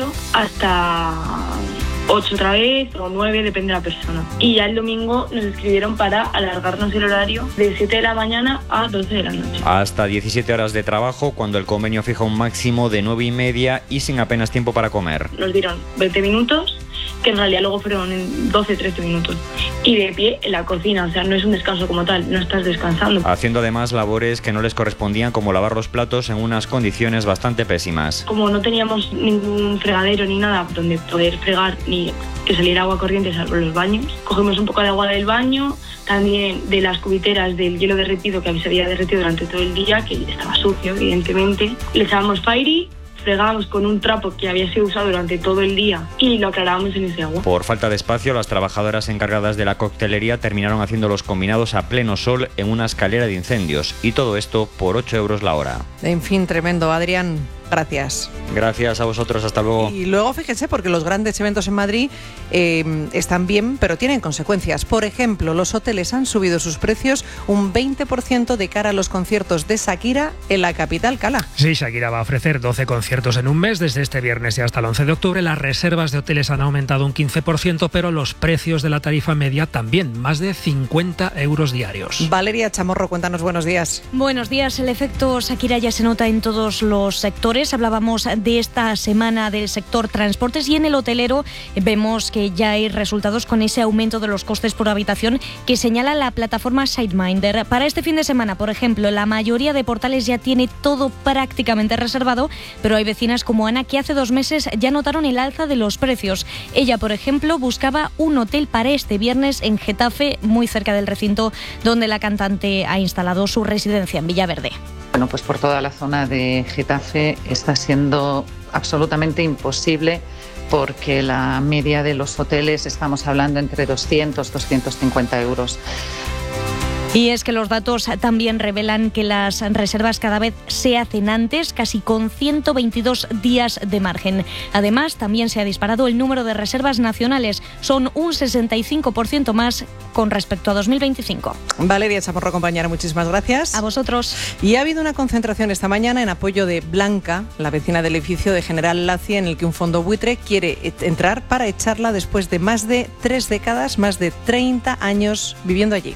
8 hasta 8 otra vez o 9, depende de la persona. Y ya el domingo nos escribieron para alargarnos el horario de 7 de la mañana a 12 de la noche. Hasta 17 horas de trabajo, cuando el convenio fija un máximo de 9:30 y sin apenas tiempo para comer. Nos dieron 20 minutos, que en realidad luego fueron 12-13 minutos. Y de pie en la cocina, o sea, no es un descanso como tal, no estás descansando. Haciendo además labores que no les correspondían, como lavar los platos en unas condiciones bastante pésimas. Como no teníamos ningún fregadero ni nada donde poder fregar ni que saliera agua corriente salvo los baños, cogemos un poco de agua del baño, también de las cubiteras del hielo derretido que se había derretido durante todo el día, que estaba sucio evidentemente, le echábamos Fairy, fregábamos con un trapo que había sido usado durante todo el día y lo aclarábamos en ese agua. Por falta de espacio, las trabajadoras encargadas de la coctelería terminaron haciendo los combinados a pleno sol en una escalera de incendios. Y todo esto por 8 euros la hora. En fin, tremendo. Adrián, gracias. Gracias a vosotros, hasta luego. Y luego fíjense, porque los grandes eventos en Madrid están bien, pero tienen consecuencias. Por ejemplo, los hoteles han subido sus precios un 20% de cara a los conciertos de Shakira en la capital, Cala. Sí, Shakira va a ofrecer 12 conciertos en un mes, desde este viernes y hasta el 11 de octubre. Las reservas de hoteles han aumentado un 15%, pero los precios de la tarifa media también, más de 50 euros diarios. Valeria Chamorro, cuéntanos, buenos días. Buenos días. El efecto Shakira ya se nota en todos los sectores. Hablábamos de esta semana del sector transportes y en el hotelero vemos que ya hay resultados con ese aumento de los costes por habitación que señala la plataforma SiteMinder. Para este fin de semana, por ejemplo, la mayoría de portales ya tiene todo prácticamente reservado, pero hay vecinas como Ana que hace 2 meses ya notaron el alza de los precios. Ella, por ejemplo, buscaba un hotel para este viernes en Getafe, muy cerca del recinto donde la cantante ha instalado su residencia en Villaverde. Bueno, pues por toda la zona de Getafe está siendo absolutamente imposible porque la media de los hoteles estamos hablando entre 200 y 250 euros. Y es que los datos también revelan que las reservas cada vez se hacen antes, casi con 122 días de margen. Además, también se ha disparado el número de reservas nacionales. Son un 65% más con respecto a 2025. Valeria Chamorro, compañera, muchísimas gracias. A vosotros. Y ha habido una concentración esta mañana en apoyo de Blanca, la vecina del edificio de General Laci, en el que un fondo buitre quiere entrar para echarla después de más de 3 décadas, más de 30 años viviendo allí.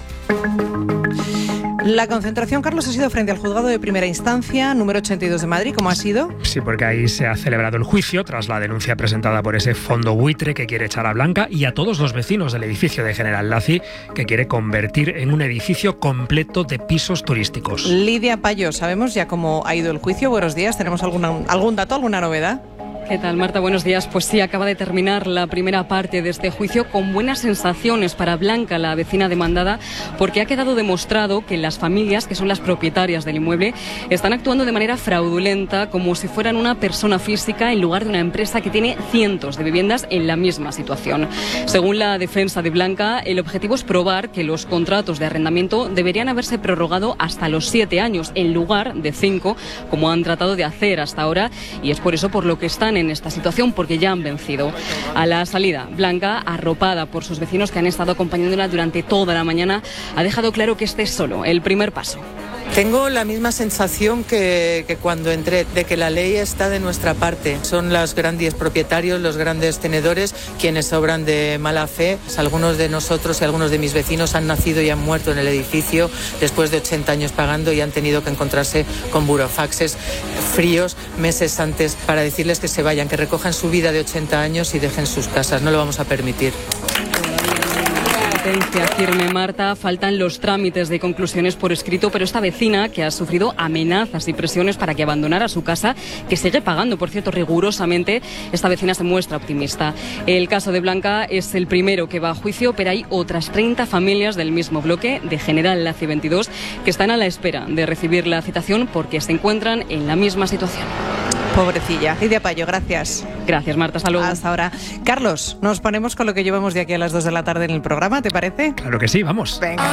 La concentración, Carlos, ha sido frente al juzgado de primera instancia, número 82 de Madrid. ¿Cómo ha sido? Sí, porque ahí se ha celebrado el juicio tras la denuncia presentada por ese fondo buitre que quiere echar a Blanca y a todos los vecinos del edificio de General Laci, que quiere convertir en un edificio completo de pisos turísticos. Lidia Payo, ¿sabemos ya cómo ha ido el juicio? Buenos días. ¿Tenemos algún dato, alguna novedad? ¿Qué tal, Marta? Buenos días. Pues sí, acaba de terminar la primera parte de este juicio con buenas sensaciones para Blanca, la vecina demandada, porque ha quedado demostrado que las familias, que son las propietarias del inmueble, están actuando de manera fraudulenta, como si fueran una persona física en lugar de una empresa que tiene cientos de viviendas en la misma situación. Según la defensa de Blanca, el objetivo es probar que los contratos de arrendamiento deberían haberse prorrogado hasta los 7 años, en lugar de 5, como han tratado de hacer hasta ahora, y es por eso por lo que están en esta situación, porque ya han vencido. A la salida, Blanca, arropada por sus vecinos que han estado acompañándola durante toda la mañana, ha dejado claro que este es solo el primer paso. Tengo la misma sensación que cuando entré, de que la ley está de nuestra parte. Son los grandes propietarios, los grandes tenedores, quienes obran de mala fe. Algunos de nosotros y algunos de mis vecinos han nacido y han muerto en el edificio después de 80 años pagando y han tenido que encontrarse con burofaxes fríos meses antes para decirles que se vayan, que recojan su vida de 80 años y dejen sus casas. No lo vamos a permitir. Sentencia firme, Marta. Faltan los trámites de conclusiones por escrito, pero esta vecina, que ha sufrido amenazas y presiones para que abandonara su casa, que sigue pagando, por cierto, rigurosamente, esta vecina se muestra optimista. El caso de Blanca es el primero que va a juicio, pero hay otras 30 familias del mismo bloque de General Laci 22 que están a la espera de recibir la citación porque se encuentran en la misma situación. Pobrecilla. Lidia Payo, gracias. Gracias, Marta. Hasta luego. Hasta ahora. Carlos, nos ponemos con lo que llevamos de aquí a las 2 de la tarde en el programa, ¿te parece? Claro que sí, vamos. Venga.